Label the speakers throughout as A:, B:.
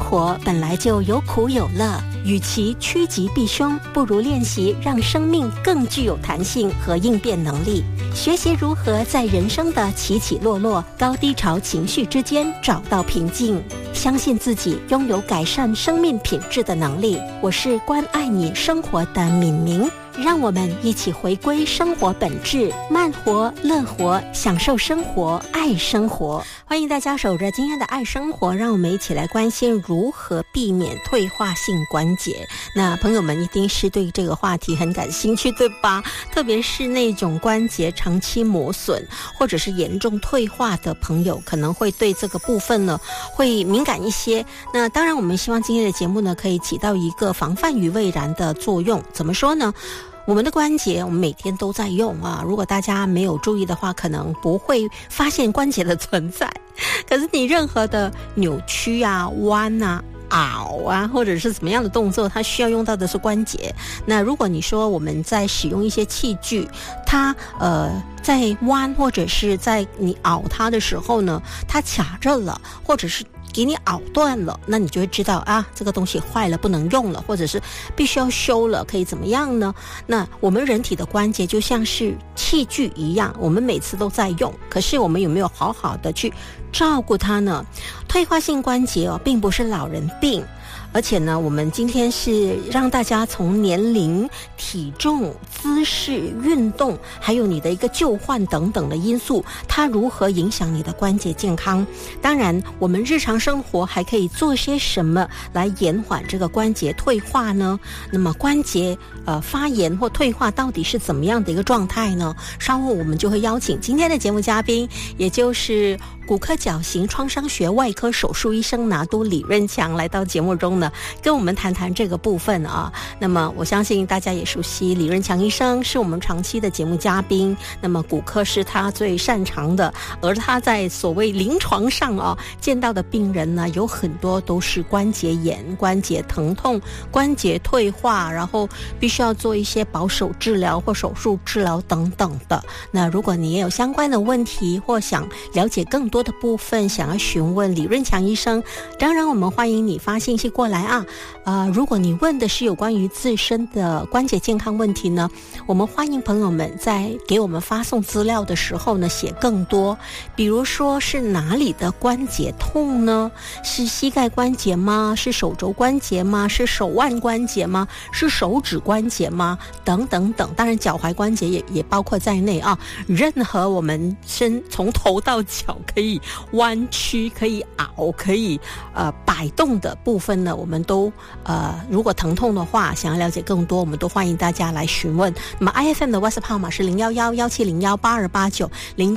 A: 活本来就有苦有乐，与其趋吉避凶，不如练习让生命更具有弹性和应变能力，学习如何在人生的起起落落、高低潮情绪之间找到平静，相信自己拥有改善生命品质的能力。我是关爱你生活的敏明，让我们一起回归生活本质，慢活、乐活，享受生活，爱生活。欢迎大家守着今天的爱生活，让我们一起来关心如何避免退化性关节。那朋友们一定是对这个话题很感兴趣，对吧？特别是那种关节长期磨损或者是严重退化的朋友，可能会对这个部分呢会敏感一些。那当然我们希望今天的节目呢可以起到一个防范于未然的作用。怎么说呢？我们的关节我们每天都在用啊，如果大家没有注意的话，可能不会发现关节的存在。可是你任何的扭曲啊、弯啊、拗啊，或者是怎么样的动作，它需要用到的是关节。那如果你说我们在使用一些器具，它在弯或者是在你拗它的时候呢，它卡着了，或者是给你拗断了，那你就会知道啊，这个东西坏了，不能用了，或者是必须要修了，可以怎么样呢？那我们人体的关节就像是器具一样，我们每次都在用，可是我们有没有好好的去照顾它呢？退化性关节并不是老人病，而且呢，我们今天是让大家从年龄、体重、姿势、运动，还有你的一个旧患等等的因素，它如何影响你的关节健康。当然我们日常生活还可以做些什么来延缓这个关节退化呢？那么关节发炎或退化到底是怎么样的一个状态呢？稍后我们就会邀请今天的节目嘉宾，也就是骨科矫形创伤学外科手术医生拿督李润强来到节目中呢，跟我们谈谈这个部分啊。那么我相信大家也熟悉李润强医生，是我们长期的节目嘉宾。那么骨科是他最擅长的，而他在所谓临床上见到的病人呢，有很多都是关节炎、关节疼痛、关节退化，然后必须要做一些保守治疗或手术治疗等等的。那如果你也有相关的问题，或想了解更多的部分，想要询问李润强医生，当然我们欢迎你发信息过来啊。如果你问的是有关于自身的关节健康问题呢，我们欢迎朋友们在给我们发送资料的时候呢写更多，比如说是哪里的关节痛呢？是膝盖关节吗？是手肘关节吗？是手腕关节吗？是手指关节吗？等等等，当然脚踝关节也包括在内啊。任何我们从头到脚可以弯曲、可以拗、可以摆动的部分呢，我们都如果疼痛的话，想要了解更多，我们都欢迎大家来询问。那么 IFM 的 WhatsApp 号码是011-1701-8289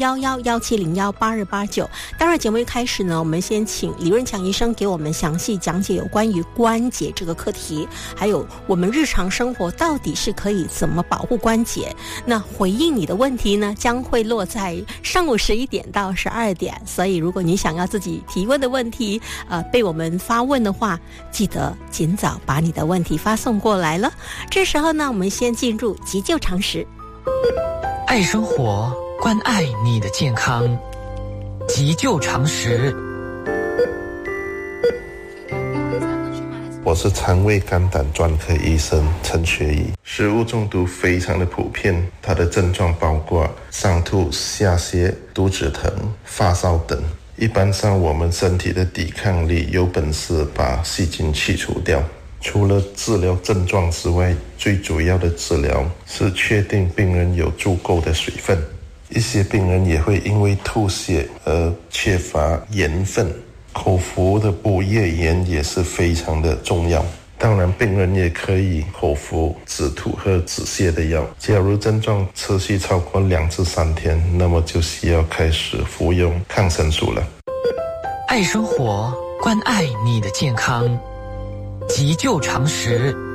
A: 011-1701-8289。待会儿节目一开始呢，我们先请李润强医生给我们详细讲解有关于关节这个课题，还有我们日常生活到底是可以怎么保护关节。那回应你的问题呢，将会落在上午11点到12点，所以如果你想要自己提问的问题被我们发问的话，记得尽早把你的问题发送过来了。这时候呢，我们先进入急救常识。
B: 爱生活，关爱你的健康，急救常识。
C: 我是肠胃肝胆专科医生陈学义。食物中毒非常的普遍，它的症状包括上吐下泻、肚子疼、发烧等。一般上我们身体的抵抗力有本事把细菌去除掉。除了治疗症状之外，最主要的治疗是确定病人有足够的水分。一些病人也会因为吐血而缺乏盐分，口服的补液盐也是非常的重要。当然病人也可以口服止吐和止泻的药。假如症状持续超过2至3天，那么就需要开始服用抗生素了。
B: 爱生活，关爱你的健康，急救常识。